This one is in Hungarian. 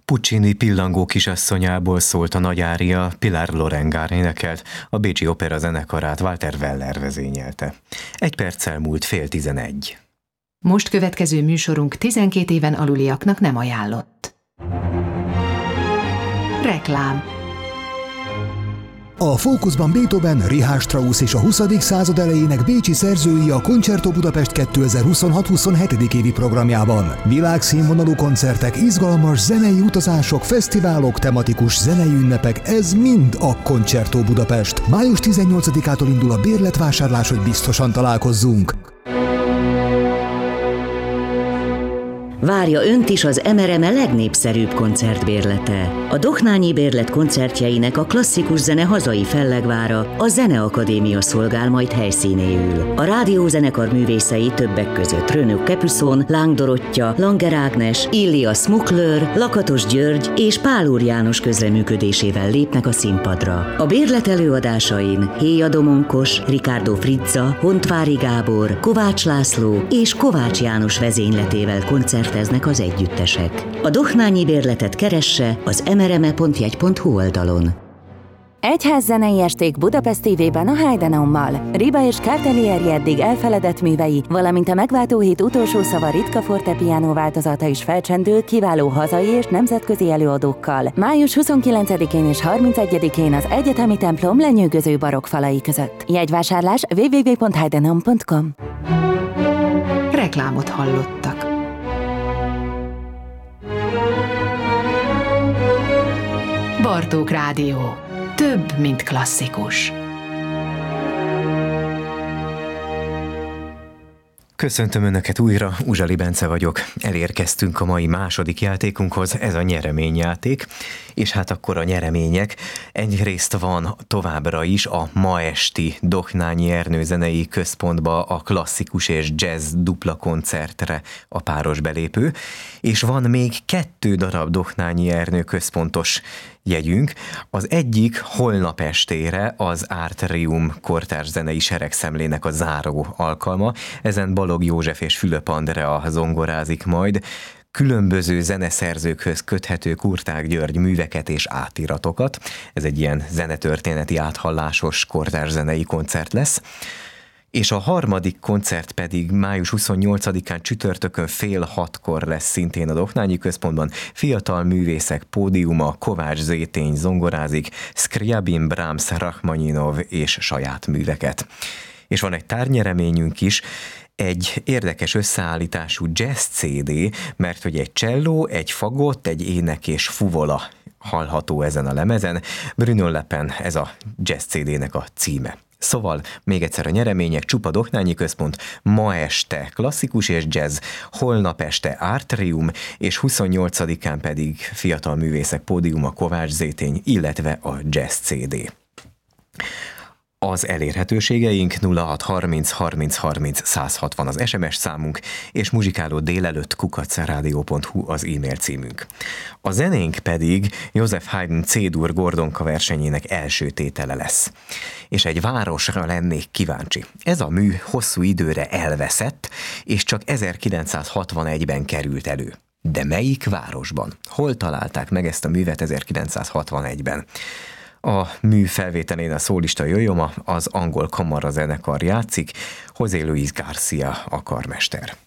Puccini Pillangó kisasszonyából szólt a nagy ária, Pilar Lorengár énekelt, a Bécsi Opera zenekarát Walter Weller vezényelte. 1 perccel múlt 10:30. Most következő műsorunk 12 éven aluliaknak nem ajánlott. Reklám. A fókuszban Beethoven, Richard Strauss és a 20. század elejének bécsi szerzői a Concerto Budapest 2026-27. évi programjában. Világszínvonalú koncertek, izgalmas zenei utazások, fesztiválok, tematikus zenei ünnepek, ez mind a Concerto Budapest. Május 18-ától indul a bérletvásárlás, hogy biztosan találkozzunk. Várja önt is az MRME legnépszerűbb koncertbérlete. A Dohnányi Bérlet koncertjeinek a klasszikus zene hazai fellegvára, a Zeneakadémia szolgál majd helyszínéül. A rádiózenekar művészei többek között Renaud Capuçon, Láng Dorottya, Langer Ágnes, Illia Smukler, Lakatos György és Pál Úr János közreműködésével lépnek a színpadra. A bérlet előadásain Héja Domonkos, Ricardo Frizza, Hontvári Gábor, Kovács László és Kovács János vezényletével koncerteznek az együttesek. A Dohnányi Bérletet keresse az mrme.jegy.hu oldalon. Egyház zenei esték Budapest TV-ben a Heidenommal. Riba és Cartelieri eddig elfeledett művei, valamint a megváltó hét utolsó szava ritka fortepiano változata is felcsendül kiváló hazai és nemzetközi előadókkal. Május 29-én és 31-én az Egyetemi templom lenyűgöző barokk falai között. Jegyvásárlás www.heidenom.com. Reklámot hallottak. Bartók Rádió. Több, mint klasszikus. Köszöntöm Önöket újra, Uzsali Bence vagyok. Elérkeztünk a mai második játékunkhoz, ez a nyereményjáték, és hát akkor a nyeremények. Egyrészt van továbbra is a ma esti Dohnányi Ernő Zenei Központba a klasszikus és jazz dupla koncertre a páros belépő, és van még 2 darab Dohnányi Ernő Központos jegyünk. Az egyik holnap estére az Artrium kortárs zenei seregszemlének a záró alkalma. Ezen Balogh József és Fülöp Andrea zongorázik majd. Különböző zeneszerzőkhöz köthető Kurták György műveket és átiratokat. Ez egy ilyen zenetörténeti áthallásos kortárs zenei koncert lesz. És a harmadik koncert pedig május 28-án csütörtökön 5:30 lesz szintén a Dohnányi Központban. Fiatal művészek pódiuma, Kovács Zétény zongorázik, Scriabin, Brahms, Rachmaninov és saját műveket. És van egy tárgynyereményünk is, egy érdekes összeállítású jazz CD, mert hogy egy cselló, egy fagott, egy ének és fuvola hallható ezen a lemezen. Bruno Le Pen, ez a jazz CD-nek a címe. Szóval még egyszer a nyeremények: csupa Dohnányi Központ, ma este klasszikus és jazz, holnap este Artrium, és 28-án pedig fiatal művészek pódiuma, Kovács Zétény, illetve a jazz CD. Az elérhetőségeink 0630 30 30 160 az SMS számunk, és muzsikáló délelőtt @radio.hu az e-mail címünk. A zenénk pedig Joseph Haydn C-dur Gordonka versenyének első tétele lesz. És egy városra lennék kíváncsi. Ez a mű hosszú időre elveszett, és csak 1961-ben került elő. De melyik városban? Hol találták meg ezt a művet 1961-ben? A mű felvételén a szólista Jojoma, az angol kamarazenekar játszik, José Luis García a karmester.